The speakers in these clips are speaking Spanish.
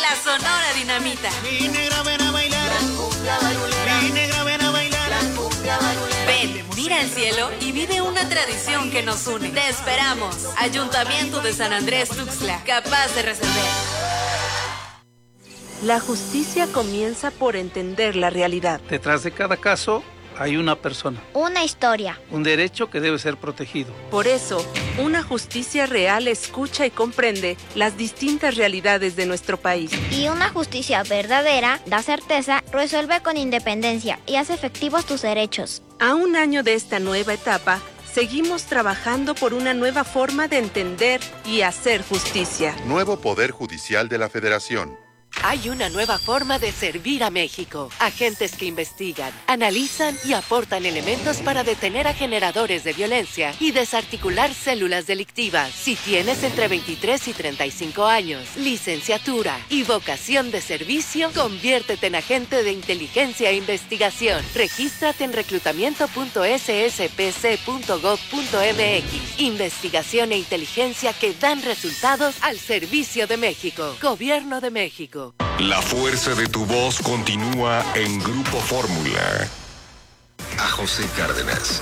La Sonora Dinamita. Mi negra, ven a bailar. La cumbia barulera. Mi negra, ven a bailar. La cumbia barulera. Ven, mira el cielo y vive una tradición que nos une. Te esperamos. Ayuntamiento de San Andrés Tuxtla, capaz de resolver. La justicia comienza por entender la realidad. Detrás de cada caso hay una persona. Una historia. Un derecho que debe ser protegido. Por eso, una justicia real escucha y comprende las distintas realidades de nuestro país. Y una justicia verdadera da certeza, resuelve con independencia y hace efectivos tus derechos. A un año de esta nueva etapa, seguimos trabajando por una nueva forma de entender y hacer justicia. Nuevo Poder Judicial de la Federación. Hay una nueva forma de servir a México. Agentes que investigan, analizan y aportan elementos para detener a generadores de violencia y desarticular células delictivas. Si tienes entre 23 y 35 años, licenciatura y vocación de servicio, conviértete en agente de inteligencia e investigación. Regístrate en reclutamiento.sspc.gov.mx. Investigación e inteligencia que dan resultados al servicio de México. Gobierno de México. La fuerza de tu voz continúa en Grupo Fórmula. A José Cárdenas.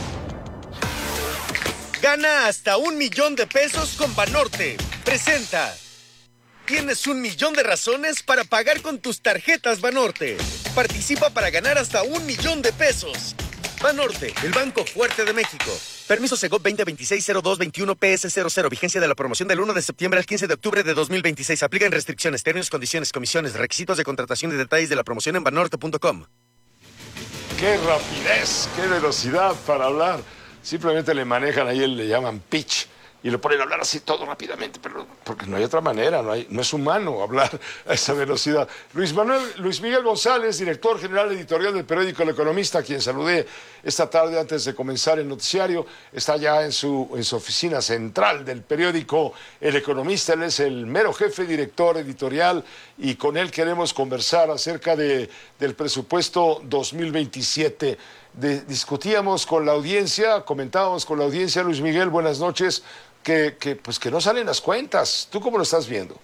Gana hasta $1,000,000 con Banorte. Presenta. Tienes 1,000,000 de razones para pagar con tus tarjetas Banorte. Participa para ganar hasta $1,000,000. Banorte, el banco fuerte de México. Permiso Segov 2026-0221 PS00. Vigencia de la promoción del 1 de septiembre al 15 de octubre de 2026. Aplican restricciones, términos, condiciones, comisiones, requisitos de contratación y detalles de la promoción en banorte.com. ¡Qué rapidez! ¡Qué velocidad para hablar! Simplemente le manejan ahí, le llaman pitch, y lo ponen a hablar así todo rápidamente, pero porque no hay otra manera, no es humano hablar a esa velocidad. Luis Miguel González, director general editorial del periódico El Economista, a quien saludé esta tarde antes de comenzar el noticiario, está ya en su oficina central del periódico El Economista. Él es el mero jefe director editorial y con él queremos conversar acerca del presupuesto 2027. Discutíamos con la audiencia, comentábamos con la audiencia, Luis Miguel, buenas noches, que no salen las cuentas. ¿Tú cómo lo estás viendo?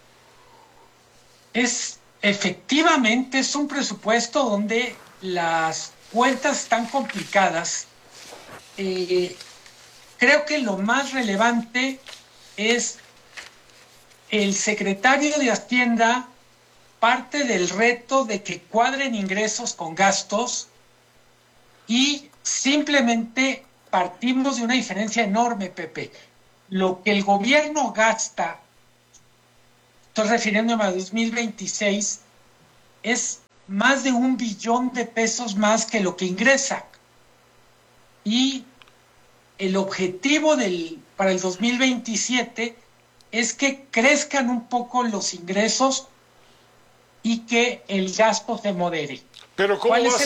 Efectivamente, es un presupuesto donde las cuentas están complicadas. Creo que lo más relevante es el secretario de Hacienda parte del reto de que cuadren ingresos con gastos y simplemente partimos de una diferencia enorme, Pepe. Lo que el gobierno gasta, estoy refiriéndome a 2026, es más de $1,000,000,000 más que lo que ingresa. Y el objetivo para el 2027 es que crezcan un poco los ingresos y que el gasto se modere. Pero ¿cómo vas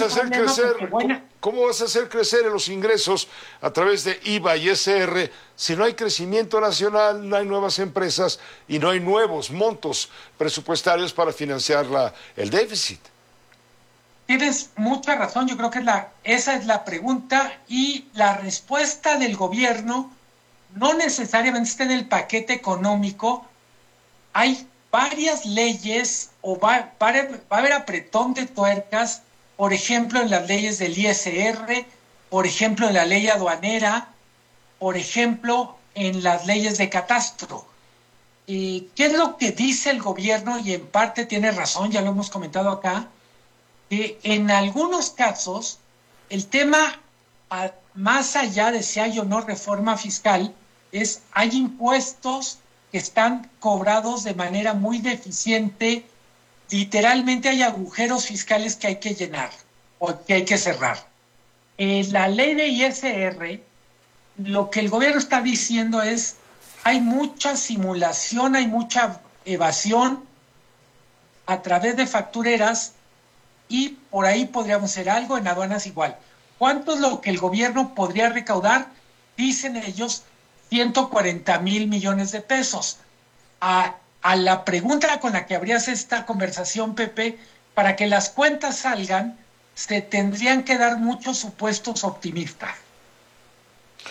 a hacer crecer los ingresos a través de IVA y SR si no hay crecimiento nacional, no hay nuevas empresas y no hay nuevos montos presupuestarios para financiar el déficit? Tienes mucha razón, yo creo que esa es la pregunta y la respuesta del gobierno no necesariamente está en el paquete económico. Hay varias leyes o va a haber apretón de tuercas, por ejemplo, en las leyes del ISR, por ejemplo, en la ley aduanera, por ejemplo, en las leyes de catastro. ¿Qué es lo que dice el gobierno? Y en parte tiene razón, ya lo hemos comentado acá, que en algunos casos el tema, más allá de si hay o no reforma fiscal, hay impuestos que están cobrados de manera muy deficiente. Literalmente hay agujeros fiscales que hay que llenar o que hay que cerrar. La ley de ISR, lo que el gobierno está diciendo es, hay mucha simulación, hay mucha evasión a través de factureras y por ahí podríamos hacer algo, en aduanas igual. ¿Cuánto es lo que el gobierno podría recaudar? Dicen ellos, 140,000 millones de pesos. A la pregunta con la que abrías esta conversación, Pepe, para que las cuentas salgan, se tendrían que dar muchos supuestos optimistas.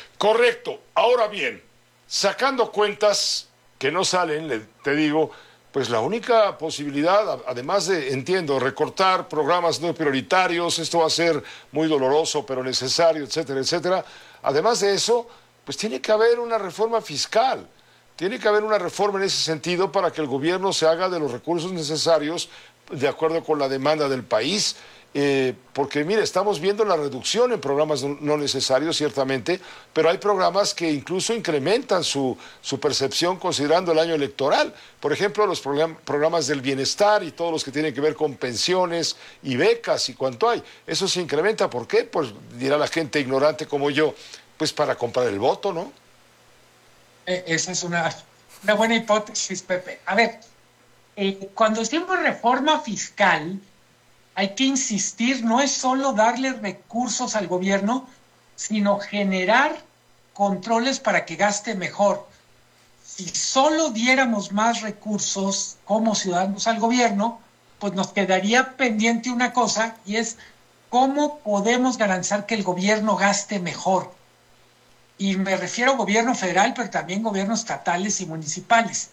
Correcto. Ahora bien, sacando cuentas que no salen, te digo, pues la única posibilidad, además de, entiendo, recortar programas no prioritarios, esto va a ser muy doloroso, pero necesario, etcétera, etcétera. Además de eso, pues tiene que haber una reforma fiscal. Tiene que haber una reforma en ese sentido para que el gobierno se haga de los recursos necesarios de acuerdo con la demanda del país. Porque, mire, estamos viendo la reducción en programas no necesarios, ciertamente, pero hay programas que incluso incrementan su percepción considerando el año electoral. Por ejemplo, los programas del bienestar y todos los que tienen que ver con pensiones y becas y cuánto hay. Eso se incrementa. ¿Por qué? Pues dirá la gente ignorante como yo, pues para comprar el voto, ¿no? Esa es una buena hipótesis, Pepe. A ver, cuando decimos reforma fiscal, hay que insistir, no es solo darle recursos al gobierno, sino generar controles para que gaste mejor. Si solo diéramos más recursos como ciudadanos al gobierno, pues nos quedaría pendiente una cosa, y es cómo podemos garantizar que el gobierno gaste mejor. Y me refiero a gobierno federal, pero también gobiernos estatales y municipales.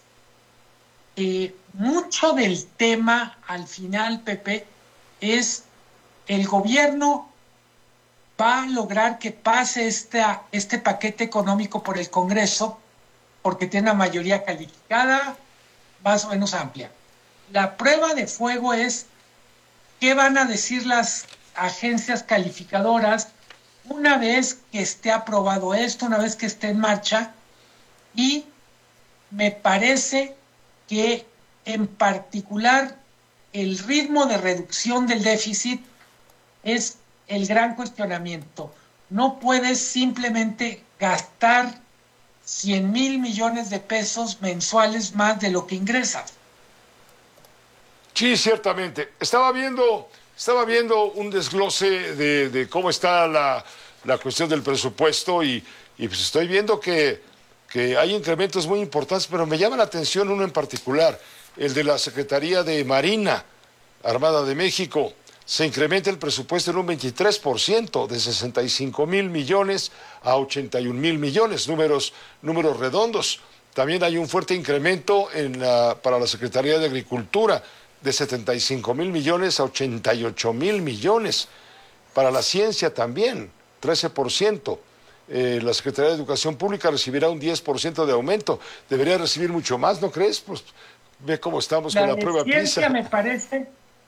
Mucho del tema, al final, Pepe, es el gobierno va a lograr que pase este paquete económico por el Congreso porque tiene una mayoría calificada más o menos amplia. La prueba de fuego es qué van a decir las agencias calificadoras una vez que esté aprobado esto, una vez que esté en marcha, y me parece que en particular el ritmo de reducción del déficit es el gran cuestionamiento. No puedes simplemente gastar 100,000 millones de pesos mensuales más de lo que ingresas. Sí, ciertamente. Estaba viendo un desglose de cómo está la cuestión del presupuesto y pues estoy viendo que hay incrementos muy importantes, pero me llama la atención uno en particular, el de la Secretaría de Marina, Armada de México. Se incrementa el presupuesto en un 23%, de 65,000 millones a 81,000 millones, números redondos. También hay un fuerte incremento para la Secretaría de Agricultura, de 75,000 millones a 88,000 millones. Para la ciencia también, 13%. La Secretaría de Educación Pública recibirá un 10% de aumento. Debería recibir mucho más, ¿no crees? Pues ve cómo estamos con la prueba PISA. Me parece,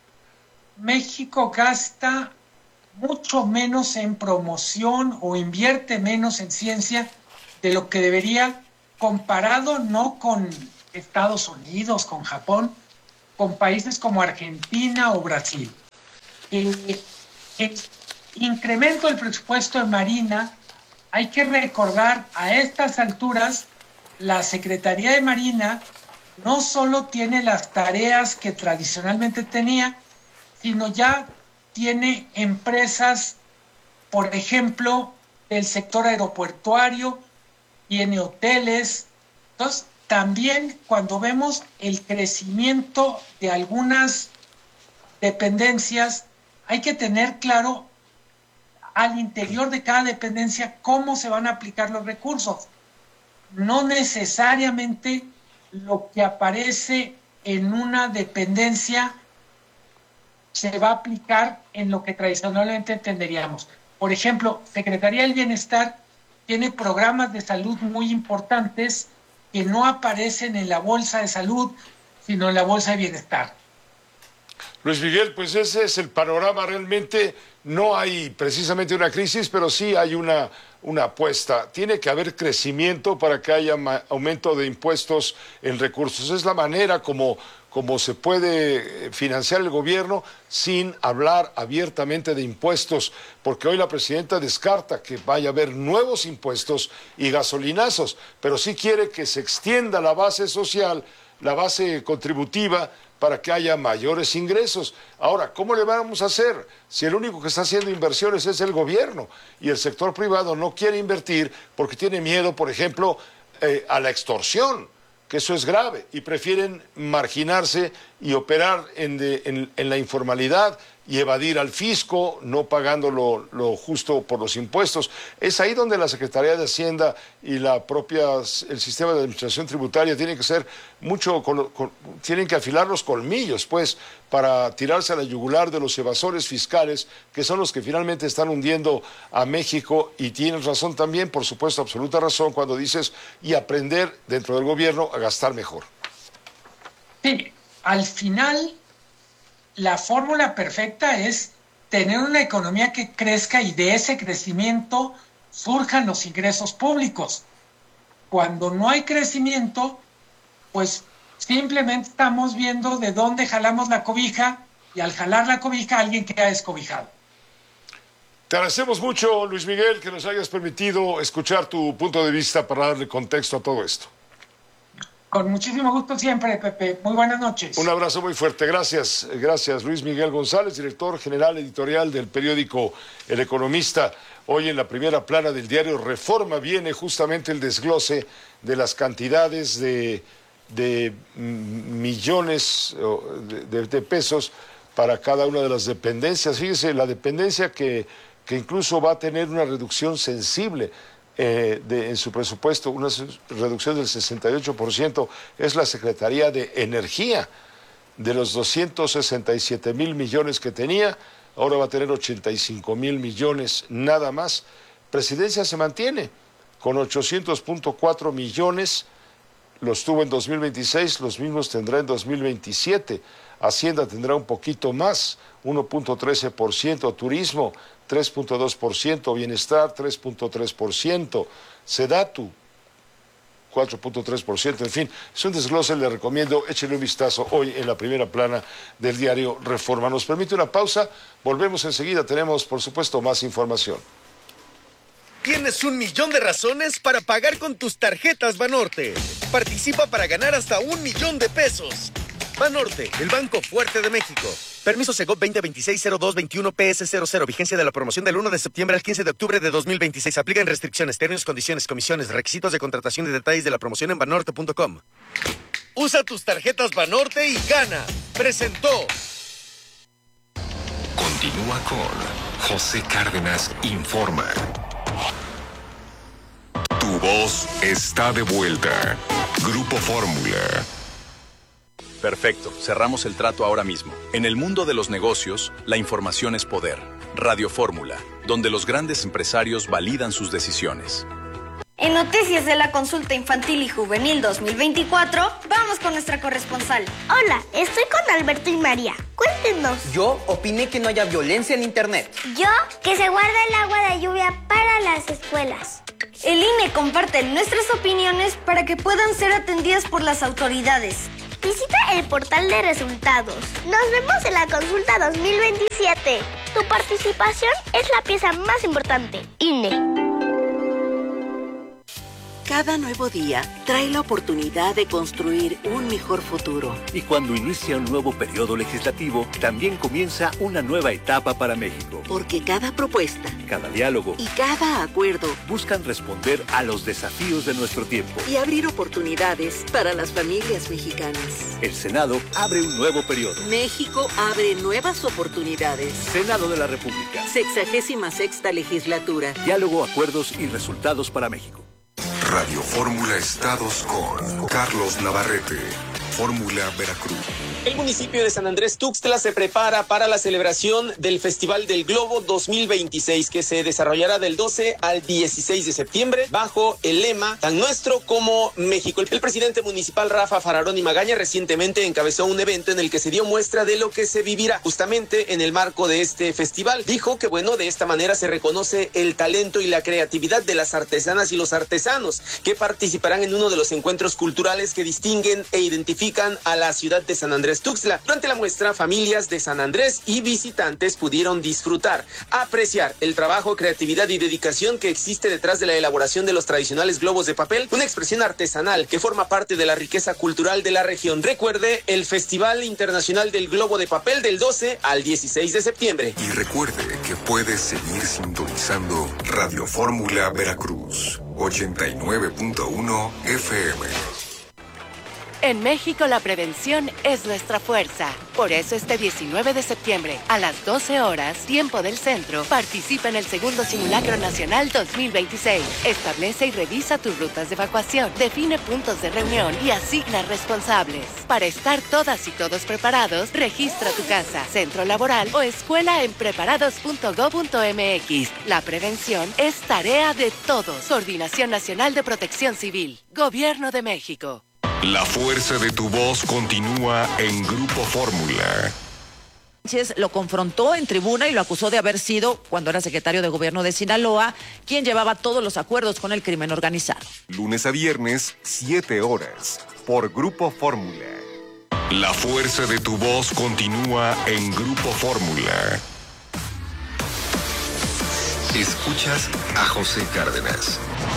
México gasta mucho menos en promoción o invierte menos en ciencia de lo que debería, comparado no con Estados Unidos, con Japón, con países como Argentina o Brasil. El incremento del presupuesto en Marina, hay que recordar, a estas alturas, la Secretaría de Marina no solo tiene las tareas que tradicionalmente tenía, sino ya tiene empresas, por ejemplo, del sector aeroportuario, tiene hoteles. Entonces, también cuando vemos el crecimiento de algunas dependencias, hay que tener claro al interior de cada dependencia cómo se van a aplicar los recursos. No necesariamente lo que aparece en una dependencia se va a aplicar en lo que tradicionalmente entenderíamos. Por ejemplo, Secretaría del Bienestar tiene programas de salud muy importantes que no aparecen en la bolsa de salud, sino en la bolsa de bienestar. Luis Miguel, pues ese es el panorama realmente. No hay precisamente una crisis, pero sí hay una apuesta. Tiene que haber crecimiento para que haya aumento de impuestos en recursos. Es la manera como se puede financiar el gobierno sin hablar abiertamente de impuestos, porque hoy la presidenta descarta que vaya a haber nuevos impuestos y gasolinazos, pero sí quiere que se extienda la base social, la base contributiva, para que haya mayores ingresos. Ahora, ¿cómo le vamos a hacer si el único que está haciendo inversiones es el gobierno y el sector privado no quiere invertir porque tiene miedo, por ejemplo, a la extorsión, que eso es grave, y prefieren marginarse y operar en la informalidad y evadir al fisco, no pagando lo justo por los impuestos. Es ahí donde la Secretaría de Hacienda y el sistema de administración tributaria tienen que ser tienen que afilar los colmillos, pues, para tirarse a la yugular de los evasores fiscales, que son los que finalmente están hundiendo a México. Y tienes razón también, por supuesto, absoluta razón, cuando dices, y aprender dentro del gobierno a gastar mejor. Sí, al final, la fórmula perfecta es tener una economía que crezca y de ese crecimiento surjan los ingresos públicos. Cuando no hay crecimiento, pues simplemente estamos viendo de dónde jalamos la cobija, y al jalar la cobija alguien queda descobijado. Te agradecemos mucho, Luis Miguel, que nos hayas permitido escuchar tu punto de vista para darle contexto a todo esto. Con muchísimo gusto siempre, Pepe. Muy buenas noches. Un abrazo muy fuerte. Gracias, Luis Miguel González, director general editorial del periódico El Economista. Hoy en la primera plana del diario Reforma viene justamente el desglose de las cantidades de millones de pesos para cada una de las dependencias. Fíjese, la dependencia que incluso va a tener una reducción sensible en su presupuesto, una reducción del 68%, es la Secretaría de Energía. De los 267,000 millones que tenía, ahora va a tener 85,000 millones nada más. Presidencia se mantiene con 800.4 millones, los tuvo en 2026, los mismos tendrá en 2027. Hacienda tendrá un poquito más, 1.13%, turismo 3.2%, bienestar 3.3%, Sedatu 4.3%, en fin, es un desglose, le recomiendo, échele un vistazo hoy en la primera plana del diario Reforma. Nos permite una pausa, volvemos enseguida, tenemos por supuesto más información. Tienes 1,000,000 de razones para pagar con tus tarjetas Banorte. Participa para ganar hasta 1,000,000 de pesos. Banorte, el Banco Fuerte de México. Permiso Segov 2026-0221-PS00. Vigencia de la promoción del 1 de septiembre al 15 de octubre de 2026. Aplican restricciones, términos, condiciones, comisiones, requisitos de contratación y detalles de la promoción en banorte.com. Usa tus tarjetas Banorte y gana. Presentó. Continúa con José Cárdenas Informa. Tu voz está de vuelta. Grupo Fórmula. Perfecto, cerramos el trato ahora mismo. En el mundo de los negocios, la información es poder. Radio Fórmula, donde los grandes empresarios validan sus decisiones. En Noticias de la Consulta Infantil y Juvenil 2024, vamos con nuestra corresponsal. Hola, estoy con Alberto y María. Cuéntenos. Yo opiné que no haya violencia en Internet. Yo, que se guarde el agua de lluvia para las escuelas. El INE comparte nuestras opiniones para que puedan ser atendidas por las autoridades. Visita el portal de resultados. Nos vemos en la consulta 2027. Tu participación es la pieza más importante. INE. Cada nuevo día trae la oportunidad de construir un mejor futuro. Y cuando inicia un nuevo periodo legislativo, también comienza una nueva etapa para México. Porque cada propuesta, cada diálogo y cada acuerdo buscan responder a los desafíos de nuestro tiempo y abrir oportunidades para las familias mexicanas. El Senado abre un nuevo periodo. México abre nuevas oportunidades. Senado de la República. 66ª legislatura. Diálogo, acuerdos y resultados para México. Radio Fórmula Estados con Carlos Navarrete. Fórmula Veracruz. El municipio de San Andrés Tuxtla se prepara para la celebración del Festival del Globo 2026, que se desarrollará del 12 al 16 de septiembre bajo el lema Tan Nuestro como México. El presidente municipal Rafa Fararoni Magaña recientemente encabezó un evento en el que se dio muestra de lo que se vivirá justamente en el marco de este festival. Dijo que de esta manera se reconoce el talento y la creatividad de las artesanas y los artesanos que participarán en uno de los encuentros culturales que distinguen e identifican a la ciudad de San Andrés Tuxtla. Durante la muestra, familias de San Andrés y visitantes pudieron disfrutar, apreciar el trabajo, creatividad y dedicación que existe detrás de la elaboración de los tradicionales globos de papel, una expresión artesanal que forma parte de la riqueza cultural de la región. Recuerde el Festival Internacional del Globo de Papel del 12 al 16 de septiembre. Y recuerde que puede seguir sintonizando Radio Fórmula Veracruz, 89.1 FM. En México la prevención es nuestra fuerza. Por eso este 19 de septiembre, a las 12 horas, tiempo del centro, participa en el segundo Simulacro Nacional 2026. Establece y revisa tus rutas de evacuación, define puntos de reunión y asigna responsables. Para estar todas y todos preparados, registra tu casa, centro laboral o escuela en preparados.go.mx. La prevención es tarea de todos. Coordinación Nacional de Protección Civil. Gobierno de México. La fuerza de tu voz continúa en Grupo Fórmula. Lo confrontó en tribuna y lo acusó de haber sido, cuando era secretario de gobierno de Sinaloa, quien llevaba todos los acuerdos con el crimen organizado. Lunes a viernes, 7 horas, por Grupo Fórmula. La fuerza de tu voz continúa en Grupo Fórmula. Escuchas a José Cárdenas.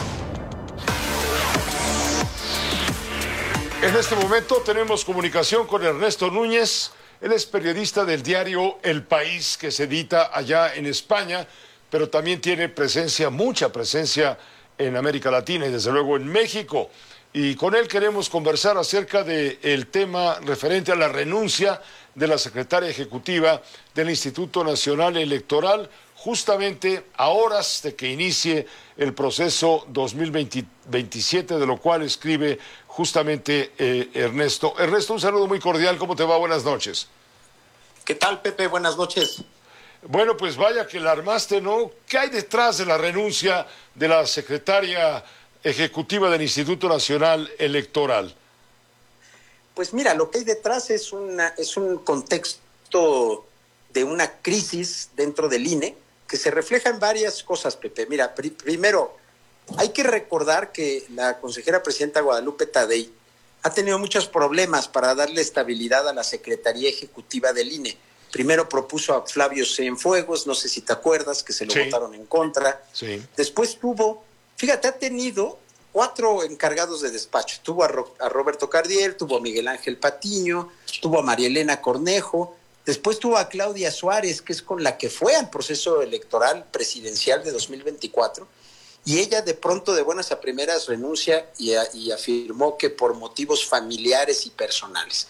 En este momento tenemos comunicación con Ernesto Núñez. Él es periodista del diario El País, que se edita allá en España, pero también tiene presencia, mucha presencia en América Latina y desde luego en México. Y con él queremos conversar acerca del tema referente a la renuncia de la secretaria ejecutiva del Instituto Nacional Electoral, justamente a horas de que inicie el proceso 2027, de lo cual escribe justamente Ernesto. Ernesto, un saludo muy cordial, ¿cómo te va? Buenas noches. ¿Qué tal, Pepe? Buenas noches. Bueno, pues vaya que la armaste, ¿no? ¿Qué hay detrás de la renuncia de la secretaria ejecutiva del Instituto Nacional Electoral? Pues mira, lo que hay detrás es un contexto de una crisis dentro del INE que se refleja en varias cosas, Pepe. Mira, primero, hay que recordar que la consejera presidenta Guadalupe Tadei ha tenido muchos problemas para darle estabilidad a la Secretaría Ejecutiva del INE. Primero propuso a Flavio Cienfuegos, no sé si te acuerdas, que se lo votaron en contra. Sí. Después ha tenido 4 encargados de despacho. Tuvo a Roberto Cardiel, tuvo a Miguel Ángel Patiño, tuvo a María Elena Cornejo, después tuvo a Claudia Suárez, que es con la que fue al proceso electoral presidencial de 2024, y ella de pronto, de buenas a primeras, renuncia y afirmó que por motivos familiares y personales.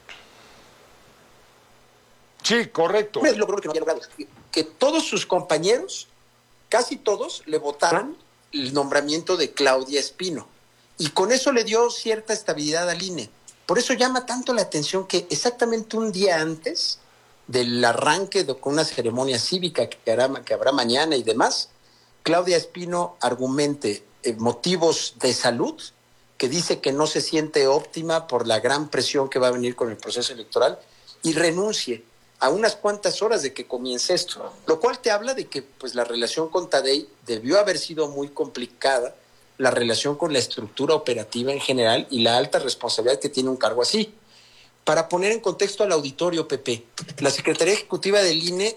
Sí, correcto. Es lo que no había logrado, que todos sus compañeros, casi todos, le votaron el nombramiento de Claudia Espino, y con eso le dio cierta estabilidad al INE. Por eso llama tanto la atención que exactamente un día antes del arranque con una ceremonia cívica que habrá mañana y demás, Claudia Espino argumente motivos de salud, que dice que no se siente óptima por la gran presión que va a venir con el proceso electoral, y renuncie a unas cuantas horas de que comience esto, lo cual te habla de que pues la relación con Tadei debió haber sido muy complicada, la relación con la estructura operativa en general y la alta responsabilidad que tiene un cargo así. Para poner en contexto al auditorio, Pepe, la Secretaría Ejecutiva del INE